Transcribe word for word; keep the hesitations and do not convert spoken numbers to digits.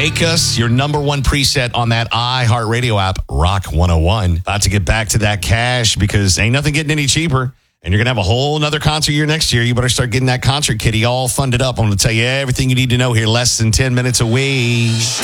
Make Us your number one preset on that iHeartRadio app, Rock one oh one. About to get back to that cash because ain't nothing getting any cheaper. And you're going to have a whole nother concert year next year. You better start getting that concert kitty all funded up. I'm going to tell you everything you need to know here less than ten minutes away.